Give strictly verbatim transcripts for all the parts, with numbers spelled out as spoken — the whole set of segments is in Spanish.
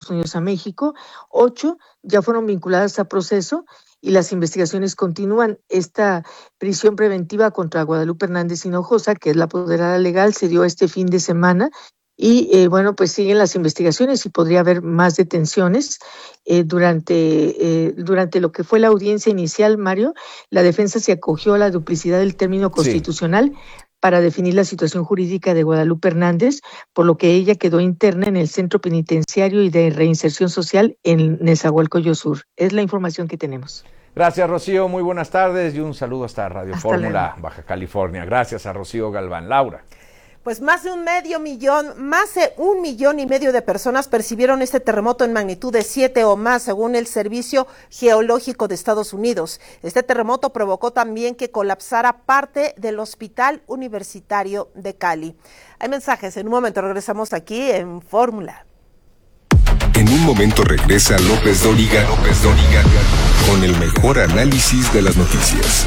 Estados Unidos a México. Ocho ya fueron vinculadas a proceso y las investigaciones continúan. Esta prisión preventiva contra Guadalupe Hernández Hinojosa, que es la apoderada legal, se dio este fin de semana. Y eh, bueno, pues siguen las investigaciones y podría haber más detenciones. Eh, durante, eh, durante lo que fue la audiencia inicial, Mario, la defensa se acogió a la duplicidad del término constitucional sí. para definir la situación jurídica de Guadalupe Hernández, por lo que ella quedó interna en el Centro Penitenciario y de Reinserción Social en Nezahualcóyotl Sur. Es la información que tenemos. Gracias, Rocío. Muy buenas tardes y un saludo hasta Radio hasta Fórmula, luego. Baja California. Gracias a Rocío Galván. Laura. Pues más de un medio millón, más de un millón y medio de personas percibieron este terremoto en magnitud de siete o más, según el Servicio Geológico de Estados Unidos. Este terremoto provocó también que colapsara parte del Hospital Universitario de Cali. Hay mensajes, en un momento regresamos aquí en Fórmula. En un momento regresa López Dóriga, López Dóriga, con el mejor análisis de las noticias.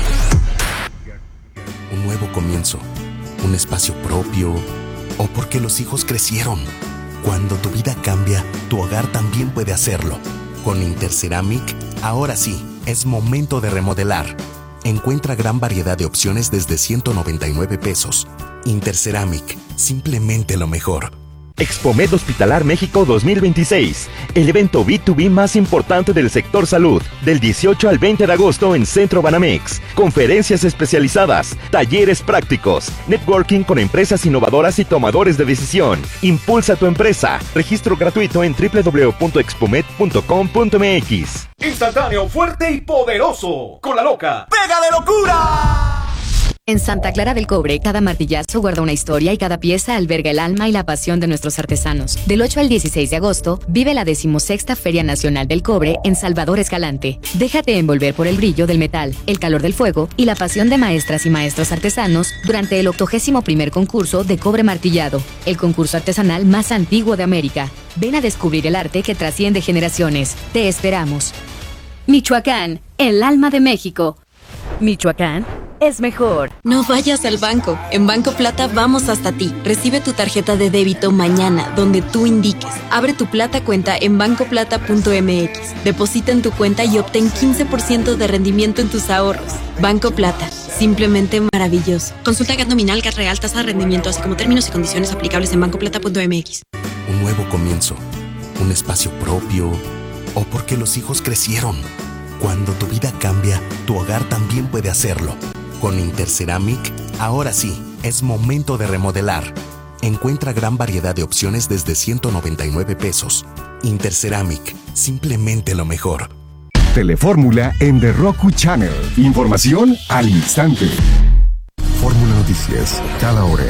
Un nuevo comienzo. Un espacio propio, o porque los hijos crecieron. Cuando tu vida cambia, tu hogar también puede hacerlo. Con Interceramic, ahora sí, es momento de remodelar. Encuentra gran variedad de opciones desde ciento noventa y nueve pesos. Interceramic, simplemente lo mejor. Expomed Hospitalar México dos mil veintiséis, el evento B dos B más importante del sector salud, del dieciocho al veinte de agosto en Centro Banamex. Conferencias especializadas, talleres prácticos, networking con empresas innovadoras y tomadores de decisión. Impulsa tu empresa. Registro gratuito en doble u doble u doble u punto expomed punto com punto m x. Instantáneo, fuerte y poderoso. Con la loca. ¡Pega de locura! En Santa Clara del Cobre, cada martillazo guarda una historia y cada pieza alberga el alma y la pasión de nuestros artesanos. Del ocho al dieciséis de agosto, vive la decimosexta Feria Nacional del Cobre en Salvador Escalante. Déjate envolver por el brillo del metal, el calor del fuego y la pasión de maestras y maestros artesanos durante el octogésimo primer concurso de cobre martillado, el concurso artesanal más antiguo de América. Ven a descubrir el arte que trasciende generaciones. Te esperamos. Michoacán, el alma de México. Michoacán es mejor. No vayas al banco. En Banco Plata vamos hasta ti. Recibe tu tarjeta de débito mañana, donde tú indiques. Abre tu Plata cuenta en banco plata punto m x. Deposita en tu cuenta y obtén quince por ciento de rendimiento en tus ahorros. Banco Plata. Simplemente maravilloso. Consulta G A T nominal, G A T real, tasa de rendimiento, así como términos y condiciones aplicables en banco plata punto m x. Un nuevo comienzo. Un espacio propio. O porque los hijos crecieron. Cuando tu vida cambia, tu hogar también puede hacerlo. Con Interceramic, ahora sí, es momento de remodelar. Encuentra gran variedad de opciones desde ciento noventa y nueve pesos. Interceramic, simplemente lo mejor. Telefórmula en The Roku Channel. Información al instante. Fórmula Noticias, cada hora.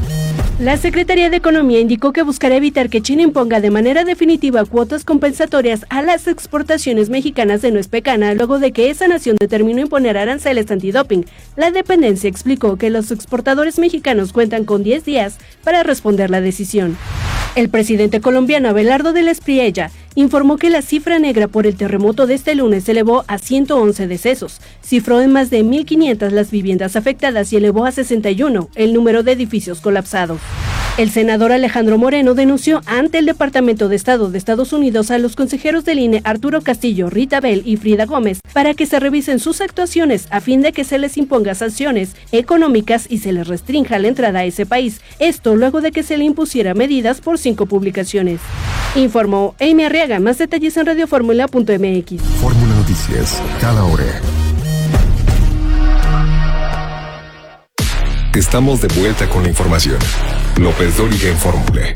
La Secretaría de Economía indicó que buscará evitar que China imponga de manera definitiva cuotas compensatorias a las exportaciones mexicanas de nuez pecana, luego de que esa nación determinó imponer aranceles antidoping. La dependencia explicó que los exportadores mexicanos cuentan con diez días para responder la decisión. El presidente colombiano Abelardo del Espriella informó que la cifra negra por el terremoto de este lunes se elevó a ciento once decesos, cifró en más de mil quinientas las viviendas afectadas y elevó a sesenta y uno el número de edificios colapsados. El senador Alejandro Moreno denunció ante el Departamento de Estado de Estados Unidos a los consejeros del I N E Arturo Castillo, Rita Bell y Frida Gómez para que se revisen sus actuaciones a fin de que se les imponga sanciones económicas y se les restrinja la entrada a ese país. Esto luego de que se le impusiera medidas por cinco publicaciones. Informó Amy Arriaga. Más detalles en radio fórmula punto m x. Fórmula Noticias, cada hora. Estamos de vuelta con la información. López Dóriga en Fórmula.